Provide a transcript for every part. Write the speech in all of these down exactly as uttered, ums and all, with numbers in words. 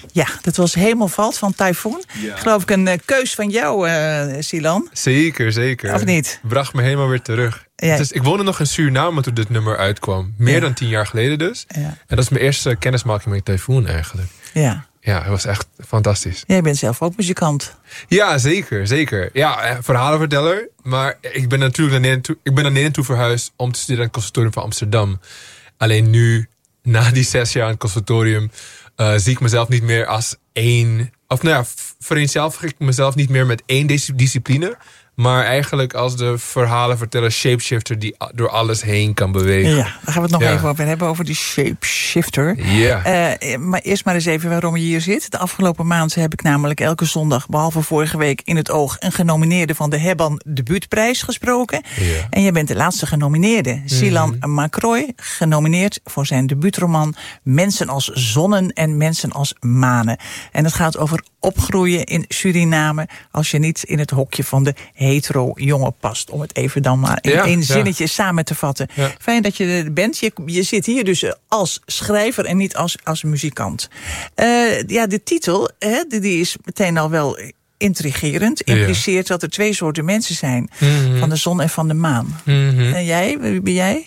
Ja, dat was Hemelvalt van Typhoon. Ja. Geloof ik een uh, keus van jou, uh, Silan. Zeker, zeker. Of niet? Bracht me helemaal weer terug. Ja. Dus ik woonde nog in Suriname toen dit nummer uitkwam. Meer ja. dan tien jaar geleden dus. Ja. En dat is mijn eerste kennismaking met Typhoon eigenlijk. Ja. Ja, het was echt fantastisch. Jij bent zelf ook muzikant. Ja, zeker, zeker. Ja, verhalenverteller. Maar ik ben natuurlijk naar toe, ik ben naar Nederland toe verhuisd om te studeren aan het conservatorium van Amsterdam. Alleen nu, na die zes jaar aan het conservatorium, uh, zie ik mezelf niet meer als één... Of nou ja, vereenzelvig ik mezelf niet meer met één discipline, maar eigenlijk als de verhalenverteller, shapeshifter die door alles heen kan bewegen. Ja, daar gaan we het nog ja. even over hebben, over die shapeshifter. Ja. Uh, maar eerst maar eens even waarom je hier zit. De afgelopen maand heb ik namelijk elke zondag, behalve vorige week, in het oog een genomineerde van de Hebban Debuutprijs gesproken. Ja. En je bent de laatste genomineerde. Mm-hmm. Silan Macroy, genomineerd voor zijn debuutroman Mensen als zonnen en mensen als manen. En het gaat over opgroeien in Suriname als je niet in het hokje van de hetero jongen past. Om het even dan maar in ja, één zinnetje ja. samen te vatten. Ja. Fijn dat je er bent. Je, je zit hier dus als schrijver en niet als, als muzikant. Uh, ja, de titel, hè, die is meteen al wel intrigerend. Impliceert ja. dat er twee soorten mensen zijn. Mm-hmm. Van de zon en van de maan. Mm-hmm. En jij, wie ben jij?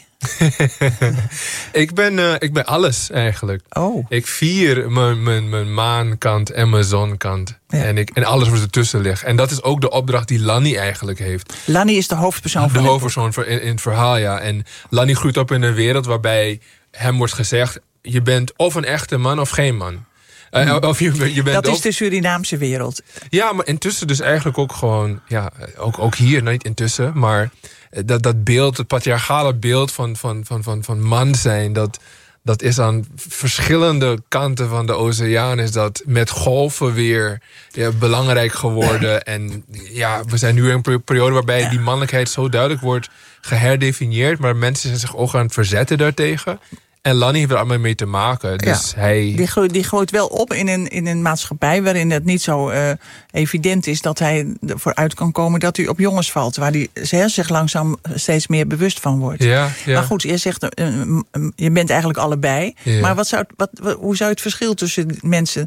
ik, ben, uh, ik ben alles eigenlijk. Oh. Ik vier mijn, mijn, mijn maankant en mijn zonkant. Ja. En, ik, en alles wat ertussen ligt. En dat is ook de opdracht die Lanny eigenlijk heeft. Lanny is de hoofdpersoon van De hoofdpersoon in, in het verhaal, ja. En Lanny groeit op in een wereld waarbij hem wordt gezegd: je bent of een echte man of geen man. Uh, of je, je bent dat is of... de Surinaamse wereld. Ja, maar intussen dus eigenlijk ook gewoon... Ja, ook, ook hier, niet intussen, maar dat, dat beeld, het patriarchale beeld van, van, van, van, van man zijn, dat, dat is aan verschillende kanten van de oceaan, is dat met golven weer ja, belangrijk geworden. En ja, we zijn nu in een periode waarbij die mannelijkheid zo duidelijk wordt geherdefinieerd, maar mensen zijn zich ook aan het verzetten daartegen. En Lanny heeft er allemaal mee te maken. Dus ja, hij... die, gooit, die gooit wel op in een, in een maatschappij waarin het niet zo uh, evident is dat hij ervoor uit kan komen dat hij op jongens valt. Waar hij zich langzaam steeds meer bewust van wordt. Ja, ja. Maar goed, je zegt, uh, je bent eigenlijk allebei. Ja. Maar wat zou, wat, wat, hoe zou je het verschil tussen mensen,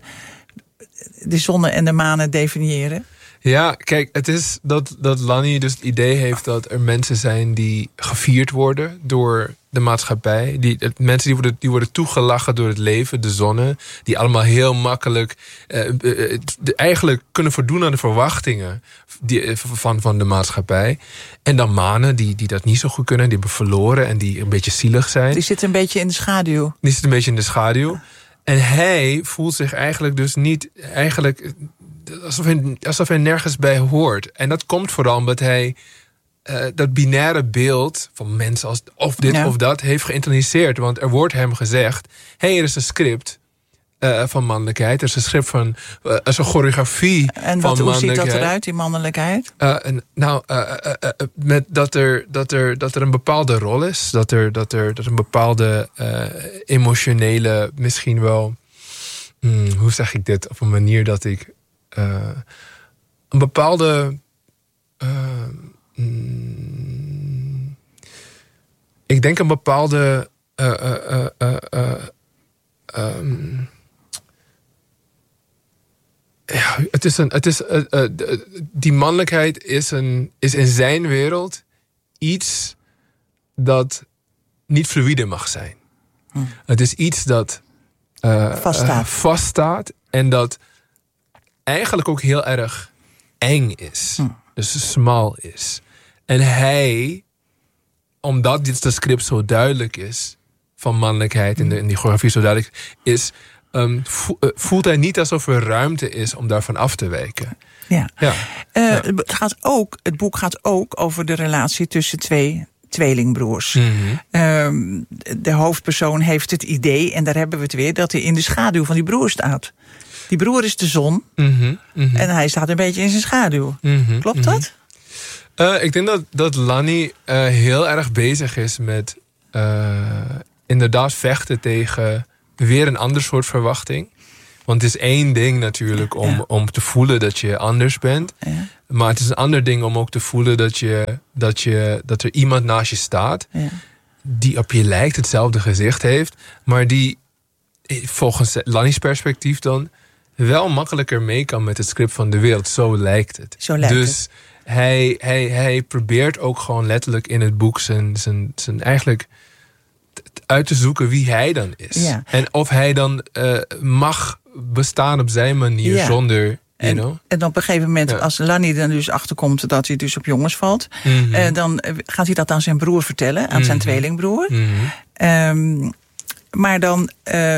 de zonnen en de manen, definiëren? Ja, kijk, het is dat, dat Lanny dus het idee heeft dat er mensen zijn die gevierd worden door de maatschappij. Die, het, mensen die worden, die worden toegelachen door het leven, de zonnen. Die allemaal heel makkelijk uh, uh, de, eigenlijk kunnen voldoen aan de verwachtingen die, uh, van, van de maatschappij. En dan manen die, die dat niet zo goed kunnen, die hebben verloren en die een beetje zielig zijn. Die zitten een beetje in de schaduw. Die zitten een beetje in de schaduw. En hij voelt zich eigenlijk dus niet... eigenlijk Alsof hij, alsof hij nergens bij hoort. En dat komt vooral omdat hij uh, dat binaire beeld van mensen als of dit ja. of dat heeft geïnternaliseerd. Want er wordt hem gezegd: hé, hey, er is een script uh, van mannelijkheid. Er is een script van uh, er is een choreografie en van wat, mannelijkheid. Hoe ziet dat eruit, die mannelijkheid? Uh, en, nou, uh, uh, uh, met dat, er, dat, er, dat er een bepaalde rol is. Dat er, dat er, dat er een bepaalde uh, emotionele, misschien wel... Hmm, hoe zeg ik dit? Op een manier dat ik... Uh, een bepaalde... Uh, mm, ik denk een bepaalde... Uh, uh, uh, uh, um, ja, het is een... Het is, uh, uh, die mannelijkheid is, een, is in zijn wereld iets dat niet fluïde mag zijn. Hm. Het is iets dat uh, vaststaat. Uh, vaststaat en dat eigenlijk ook heel erg eng is. Hm. Dus smal is. En hij, omdat dit de script zo duidelijk is van mannelijkheid en, de, en die choreografie zo duidelijk is, um, voelt hij niet alsof er ruimte is om daarvan af te wijken. Ja. Ja. Uh, ja. Het, gaat ook, het boek gaat ook over de relatie tussen twee tweelingbroers. Mm-hmm. Um, de hoofdpersoon heeft het idee, en daar hebben we het weer, dat hij in de schaduw van die broer staat. Die broer is de zon. Mm-hmm, mm-hmm. En hij staat een beetje in zijn schaduw. Mm-hmm, Klopt dat? Mm-hmm. Uh, ik denk dat, dat Lanny uh, heel erg bezig is met uh, inderdaad vechten tegen weer een ander soort verwachting. Want het is één ding natuurlijk om, ja. om te voelen dat je anders bent. Ja. Maar het is een ander ding om ook te voelen dat, je, dat, je, dat er iemand naast je staat. Ja. Die op je lijkt, hetzelfde gezicht heeft. Maar die volgens Lanny's perspectief dan wel makkelijker mee kan met het script van de wereld. Zo lijkt het. Zo lijkt dus het. Hij, hij, hij probeert ook gewoon letterlijk in het boek zijn, zijn, zijn eigenlijk uit te zoeken wie hij dan is. Ja. En of hij dan uh, mag bestaan op zijn manier ja. zonder... You en, know? en op een gegeven moment, ja. als Lanny dan dus achterkomt dat hij dus op jongens valt, mm-hmm. uh, dan gaat hij dat aan zijn broer vertellen, aan mm-hmm. zijn tweelingbroer. Mm-hmm. Um, maar dan uh,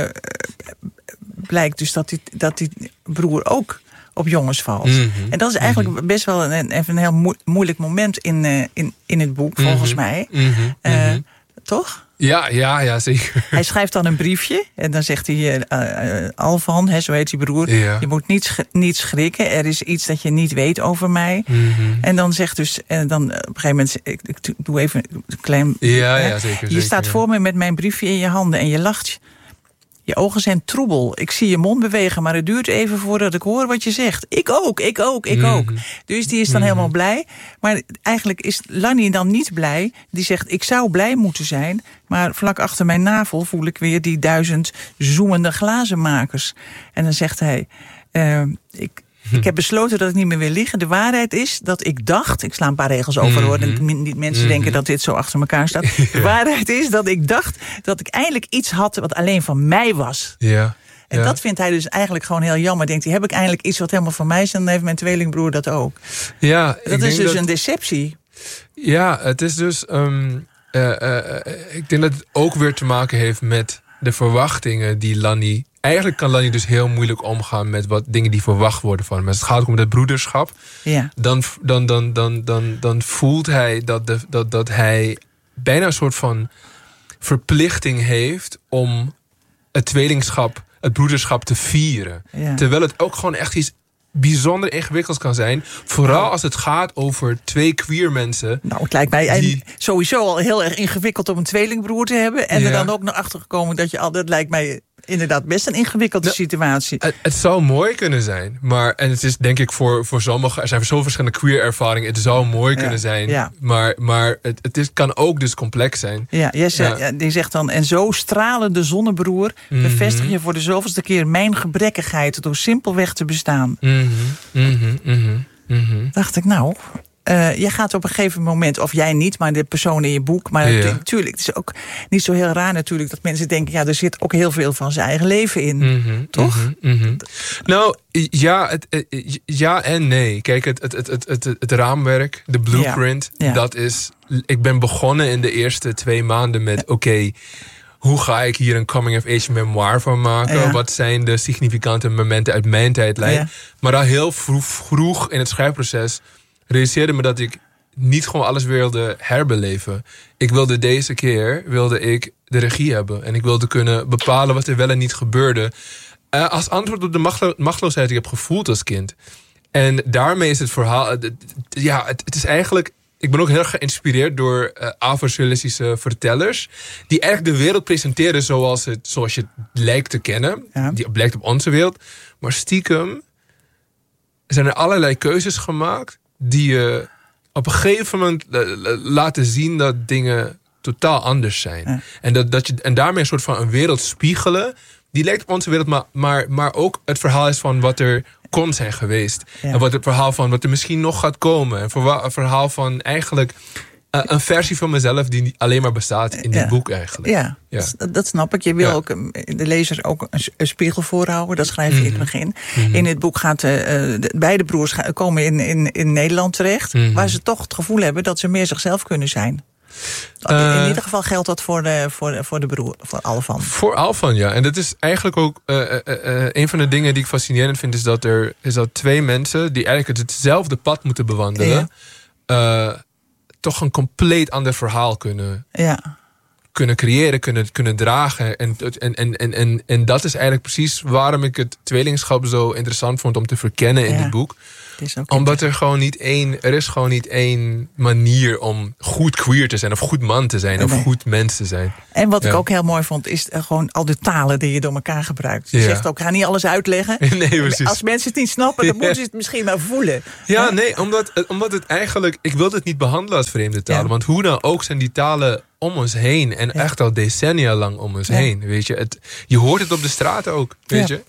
blijkt dus dat die, dat die broer ook op jongens valt. Mm-hmm. En dat is eigenlijk mm-hmm. best wel een, even een heel mo- moeilijk moment in, uh, in, in het boek, mm-hmm. volgens mij. Mm-hmm. Uh, mm-hmm. Toch? Ja, ja, ja, zeker. Hij schrijft dan een briefje en dan zegt hij, uh, uh, Alvan, hè, zo heet die broer, ja. je moet niet, sch- niet schrikken, er is iets dat je niet weet over mij. Mm-hmm. En dan zegt dus, en dan op een gegeven moment, ik, ik doe even een klein... Ja, ja, zeker. Je zeker, staat ja. voor me met mijn briefje in je handen en je lacht. Je ogen zijn troebel. Ik zie je mond bewegen, maar het duurt even voordat ik hoor wat je zegt. Ik ook, ik ook, ik mm-hmm. ook. Dus die is dan mm-hmm. helemaal blij. Maar eigenlijk is Lanny dan niet blij. Die zegt, ik zou blij moeten zijn. Maar vlak achter mijn navel voel ik weer die duizend zoemende glazenmakers. En dan zegt hij... Uh, ik, Ik heb besloten dat ik niet meer wil liegen. De waarheid is dat ik dacht... Ik sla een paar regels over, hoor. En niet mensen mm-hmm. denken dat dit zo achter elkaar staat. De waarheid is dat ik dacht dat ik eindelijk iets had wat alleen van mij was. Ja. En ja. dat vindt hij dus eigenlijk gewoon heel jammer. Denkt hij, heb ik eindelijk iets wat helemaal van mij is? En dan heeft mijn tweelingbroer dat ook. Ja, dat is dus dat... een deceptie. Ja, het is dus... Um, uh, uh, ik denk dat het ook weer te maken heeft met de verwachtingen die Lanny... Eigenlijk kan Lanny dus heel moeilijk omgaan met wat dingen die verwacht worden van hem. Als het gaat om het broederschap, ja. dan, dan, dan, dan, dan, dan voelt hij dat, de, dat, dat hij bijna een soort van verplichting heeft om het tweelingschap, het broederschap te vieren. Ja. Terwijl het ook gewoon echt iets bijzonder ingewikkeld kan zijn. Vooral nou. als het gaat over twee queer mensen. Nou, het lijkt mij die... sowieso al heel erg ingewikkeld om een tweelingbroer te hebben. En ja. er dan ook naar achter gekomen dat je al... Dat lijkt mij inderdaad best een ingewikkelde nou, situatie. Het, het zou mooi kunnen zijn. Maar, en het is denk ik voor, voor sommigen... Er zijn zo verschillende queer ervaringen. Het zou mooi ja. kunnen zijn. Ja. Maar, maar het, het is, kan ook dus complex zijn. Ja, Jesse, ja. die zegt dan... En zo stralende zonnebroer... Mm-hmm. bevestig je voor de zoveelste keer mijn gebrekkigheid... door simpelweg te bestaan. Mm-hmm. Mm-hmm. Mm-hmm. Mm-hmm. Dacht ik, nou... Uh, je gaat op een gegeven moment, of jij niet, maar de persoon in je boek. Maar ja. natuurlijk, het is ook niet zo heel raar natuurlijk dat mensen denken, ja, er zit ook heel veel van zijn eigen leven in. Mm-hmm, toch? Mm-hmm, mm-hmm. Nou, ja, het, ja en nee. Kijk, het, het, het, het, het, het raamwerk, de blueprint, ja. Ja. dat is... Ik ben begonnen in de eerste twee maanden met, oké, okay, hoe ga ik hier een coming-of-age memoir van maken? Ja. Wat zijn de significante momenten uit mijn tijdlijn? Ja. Maar al heel vroeg, vroeg in het schrijfproces realiseerde me dat ik niet gewoon alles wilde herbeleven. Ik wilde deze keer wilde ik de regie hebben. En ik wilde kunnen bepalen wat er wel en niet gebeurde. Uh, als antwoord op de machtlo- machteloosheid die ik heb gevoeld als kind. En daarmee is het verhaal... Uh, ja, het, het is eigenlijk... Ik ben ook heel erg geïnspireerd door uh, Afro-surrealistische vertellers. Die eigenlijk de wereld presenteren zoals, het, zoals je het lijkt te kennen. Ja. Die blijkt op onze wereld. Maar stiekem zijn er allerlei keuzes gemaakt die je op een gegeven moment laten zien dat dingen totaal anders zijn. Ja. En, dat, dat je, en daarmee een soort van een wereld spiegelen. Die lijkt op onze wereld, maar, maar, maar ook het verhaal is van wat er kon zijn geweest. Ja. En wat het verhaal van wat er misschien nog gaat komen. En voor een verhaal van eigenlijk uh, een versie van mezelf die alleen maar bestaat in dit ja. boek eigenlijk. Ja, ja. Dat, dat snap ik. Je wil ja. ook de lezers ook een, een spiegel voorhouden. Dat schrijf je mm-hmm. in het begin. Mm-hmm. In het boek gaat uh, de, beide broers komen in, in, in Nederland terecht. Mm-hmm. Waar ze toch het gevoel hebben dat ze meer zichzelf kunnen zijn. Uh, in ieder geval geldt dat voor de, voor de, voor de broer, voor Alvan. Voor Alvan, ja. En dat is eigenlijk ook uh, uh, uh, een van de dingen die ik fascinerend vind, is dat er is dat twee mensen die eigenlijk hetzelfde pad moeten bewandelen, ja. uh, toch een compleet ander verhaal kunnen, ja. kunnen creëren, kunnen, kunnen dragen. En, en, en, en, en, en dat is eigenlijk precies waarom ik het tweelingschap zo interessant vond om te verkennen in ja. dit boek. Omdat er gewoon niet één, er is gewoon niet één manier om goed queer te zijn, of goed man te zijn, of nee. goed mens te zijn. En wat ja. ik ook heel mooi vond, is gewoon al de talen die je door elkaar gebruikt. Je ja. zegt ook, ga niet alles uitleggen. Nee, precies. Als mensen het niet snappen, dan ja. moeten ze het misschien maar voelen. Ja, ja? nee, omdat, omdat het eigenlijk, ik wilde het niet behandelen als vreemde talen. Ja. Want hoe dan ook zijn die talen om ons heen. En ja. echt al decennia lang om ons ja. heen. Weet je, het, je hoort het op de straat ook, weet ja. je.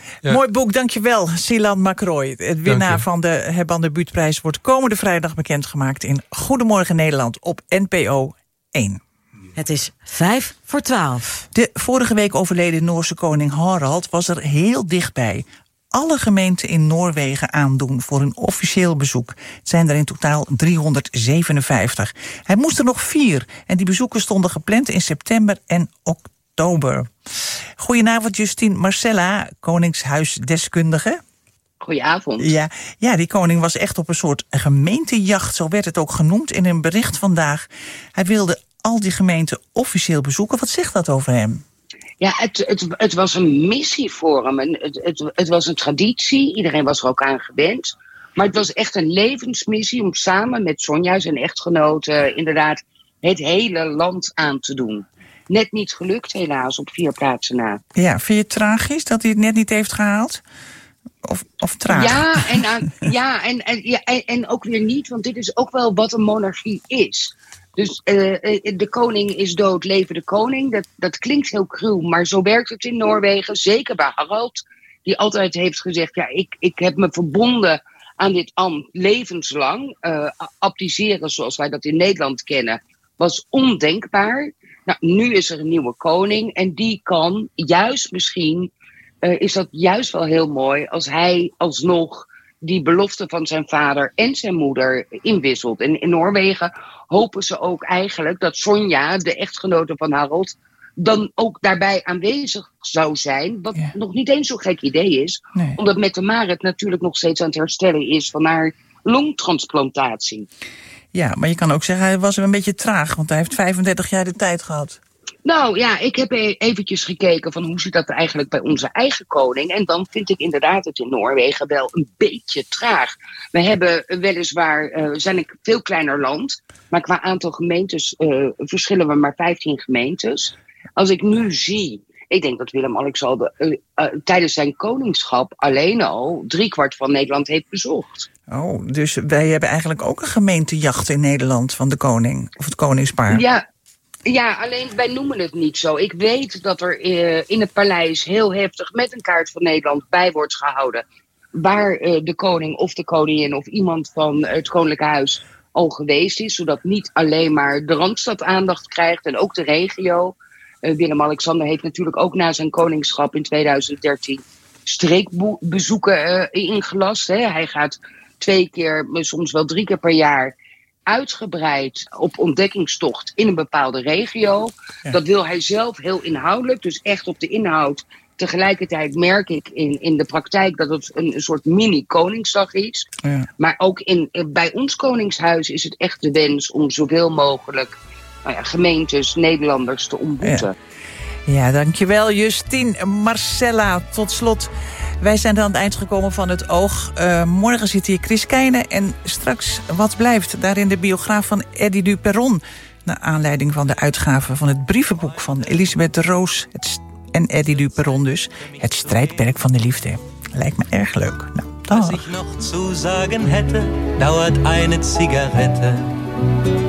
Ja. Mooi boek, dankjewel. Silan Macroy, het winnaar van de Herman de Buutprijs, wordt komende vrijdag bekendgemaakt in Goedemorgen Nederland op N P O één. Het is vijf voor twaalf. De vorige week overleden Noorse koning Harald was er heel dichtbij. Alle gemeenten in Noorwegen aandoen voor een officieel bezoek. Het zijn er in totaal driehonderdzevenenvijftig. Hij moest er nog vier en die bezoeken stonden gepland in september en oktober. Goedenavond Justine Marcella, koningshuisdeskundige. Goedenavond. Ja, ja, die koning was echt op een soort gemeentejacht, zo werd het ook genoemd in een bericht vandaag. Hij wilde al die gemeenten officieel bezoeken. Wat zegt dat over hem? Ja, het, het, het was een missie voor hem. Het, het, het was een traditie. Iedereen was er ook aan gewend. Maar het was echt een levensmissie om samen met Sonja, zijn echtgenote, inderdaad het hele land aan te doen. Net niet gelukt, helaas, op vier plaatsen na. Ja, vind je het tragisch dat hij het net niet heeft gehaald? Of, of traag? Ja, en, uh, ja, en, en, ja en, en ook weer niet, want dit is ook wel wat een monarchie is. Dus uh, de koning is dood, leven de koning. Dat, dat klinkt heel cruw, maar zo werkt het in Noorwegen. Zeker bij Harald, die altijd heeft gezegd, ja, ik, ik heb me verbonden aan dit ambt levenslang. Uh, abdiceren, zoals wij dat in Nederland kennen, was ondenkbaar. Nou, nu is er een nieuwe koning en die kan juist misschien, uh, is dat juist wel heel mooi als hij alsnog die belofte van zijn vader en zijn moeder inwisselt. En in Noorwegen hopen ze ook eigenlijk dat Sonja, de echtgenote van Harald, dan ook daarbij aanwezig zou zijn. Wat ja. nog niet eens zo'n gek idee is. Nee. Omdat Mette Marit natuurlijk nog steeds aan het herstellen is van haar longtransplantatie. Ja, maar je kan ook zeggen, hij was een beetje traag, want hij heeft vijfendertig jaar de tijd gehad. Nou ja, ik heb eventjes gekeken van hoe zit dat eigenlijk bij onze eigen koning. En dan vind ik inderdaad het in Noorwegen wel een beetje traag. We hebben weliswaar, uh, we zijn een veel kleiner land, maar qua aantal gemeentes uh, verschillen we maar vijftien gemeentes. Als ik nu zie, ik denk dat Willem-Alexander uh, uh, tijdens zijn koningschap alleen al driekwart van Nederland heeft bezocht. Oh, dus wij hebben eigenlijk ook een gemeentejacht in Nederland van de koning, of het koningspaar. Ja. Ja, alleen wij noemen het niet zo. Ik weet dat er uh, in het paleis heel heftig met een kaart van Nederland bij wordt gehouden. Waar uh, de koning of de koningin of iemand van het koninklijke huis al geweest is. Zodat niet alleen maar de Randstad aandacht krijgt en ook de regio. Uh, Willem-Alexander heeft natuurlijk ook na zijn koningschap in tweeduizend dertien streekbezoeken uh, ingelast. Hè. Hij gaat twee keer, soms wel drie keer per jaar uitgebreid op ontdekkingstocht in een bepaalde regio. Ja. Dat wil hij zelf heel inhoudelijk, dus echt op de inhoud. Tegelijkertijd merk ik in, in de praktijk dat het een, een soort mini-Koningsdag is. Ja. Maar ook in, bij ons Koningshuis is het echt de wens om zoveel mogelijk nou ja, gemeentes, Nederlanders te ontmoeten. Ja. Ja, dankjewel Justine Marcella. Tot slot, wij zijn dan aan het eind gekomen van het Oog. Uh, morgen zit hier Chris Keijne en straks Wat blijft? Daarin de biograaf van Eddy Duperron. Naar aanleiding van de uitgave van het brievenboek van Elisabeth de Roos het en Eddy Duperron dus. Het strijdperk van de liefde. Lijkt me erg leuk. Nou, dag. Was ik nog zu sagen hätte, dauert eine Zigarette.